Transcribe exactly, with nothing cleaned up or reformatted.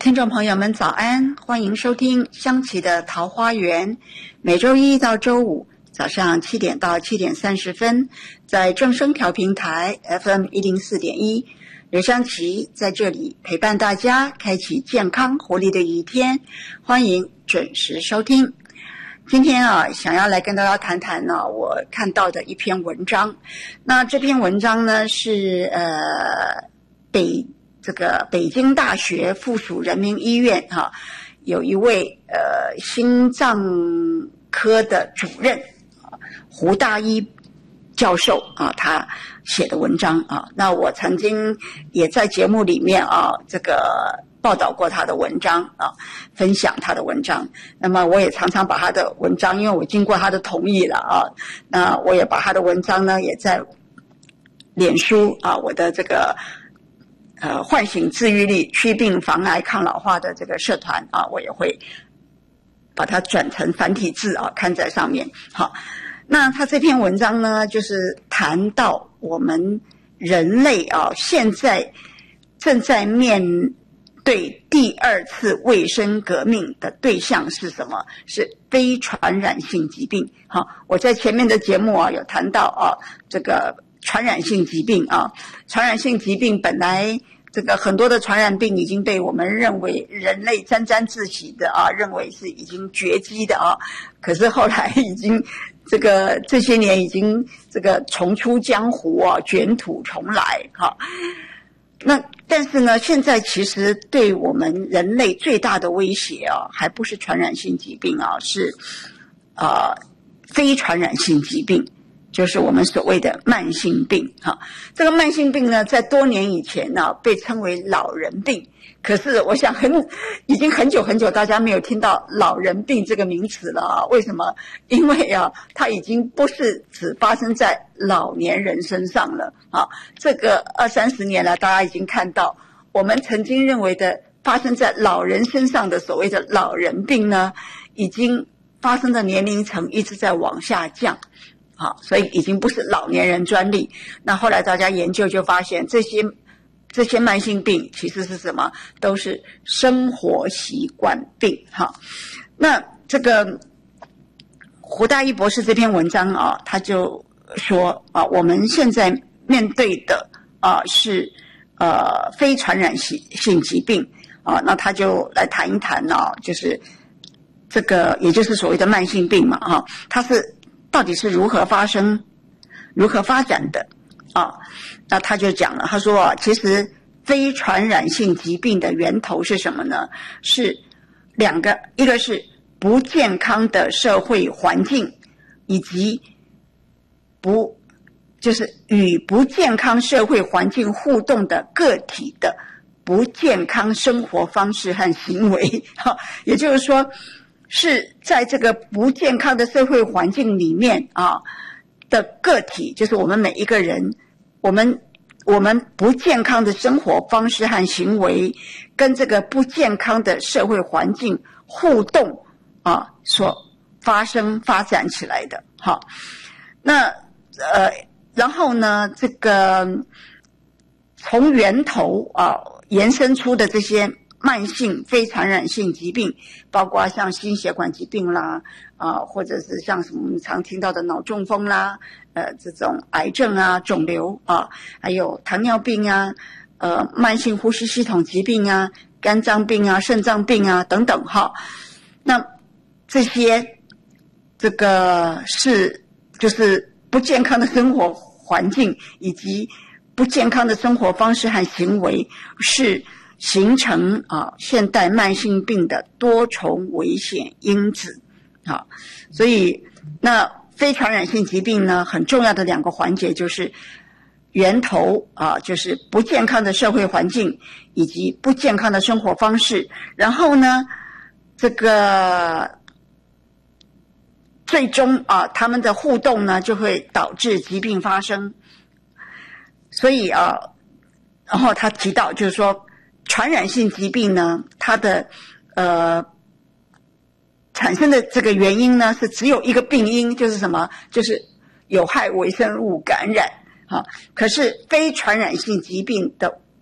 听众朋友们早安，欢迎收听香琪的桃花源，每周一到周五早上七点到七点三十分，在正声调频台 F M 一零四点一，刘香琪在这里陪伴大家，开启健康活力的一天，欢迎准时收听。今天啊，想要来跟大家谈谈呢、啊，我看到的一篇文章。那这篇文章呢是呃北这个北京大学附属人民医院哈、啊，有一位呃心脏科的主任啊胡大一教授啊，他写的文章啊。那我曾经也在节目里面啊这个报道过他的文章啊，分享他的文章。那么我也常常把他的文章，因为我经过他的同意了啊，那我也把他的文章呢也在脸书啊，我的这个呃唤醒治愈力、祛病防癌抗老化的这个社团啊，我也会把它转成繁体字啊，看在上面。好，那他这篇文章呢，就是谈到我们人类啊，现在正在面对第二次卫生革命的对象是什么？是非传染性疾病。好，我在前面的节目啊有谈到啊，这个传染性疾病啊，传染性疾病本来这个很多的传染病已经被我们认为人类沾沾自喜的啊，认为是已经绝迹的啊，可是后来已经这个这些年已经这个重出江湖啊，卷土重来哈。那但是呢，现在其实对我们人类最大的威胁啊，还不是传染性疾病啊，是呃非传染性疾病，就是我们所谓的慢性病哈。这个慢性病呢，在多年以前呢、啊，被称为老人病。可是我想很已经很久很久大家没有听到老人病这个名词了啊。为什么？因为啊它已经不是只发生在老年人身上了啊。这个二三十年来大家已经看到，我们曾经认为的发生在老人身上的所谓的老人病呢，已经发生的年龄层一直在往下降。好，所以已经不是老年人专利。那后来大家研究就发现，这些这些慢性病其实是什么？都是生活习惯病。好，那这个胡大一博士这篇文章啊，他就说啊，我们现在面对的啊是呃非传染性性疾病啊，那他就来谈一谈啊，就是这个也就是所谓的慢性病嘛哈、啊，它是到底是如何发生、如何发展的啊？那他就讲了，他说啊，其实非传染性疾病的源头是什么呢？是两个，一个是不健康的社会环境，以及不就是与不健康社会环境互动的个体的不健康生活方式和行为。哈，也就是说，是在这个不健康的社会环境里面啊的个体，就是我们每一个人，我们我们不健康的生活方式和行为跟这个不健康的社会环境互动啊所发生发展起来的。好，那呃然后呢，这个从源头啊延伸出的这些慢性非传染性疾病，包括像心血管疾病啦，啊，或者是像什么我们常听到的脑中风啦，呃，这种癌症啊、肿瘤啊，还有糖尿病啊，呃，慢性呼吸系统疾病啊、肝脏病啊、肾脏病啊等等哈。那这些这个是就是不健康的生活环境以及不健康的生活方式和行为是形成啊现代慢性病的多重危险因子。好，所以那非传染性疾病呢，很重要的两个环节就是源头啊，就是不健康的社会环境以及不健康的生活方式，然后呢这个最终啊他们的互动呢就会导致疾病发生。所以啊然后他提到就是说传染性疾病呢，它的呃产生的这个原因呢，是只有一个病因，就是什么？就是有害微生物感染啊。可是非传染性疾病的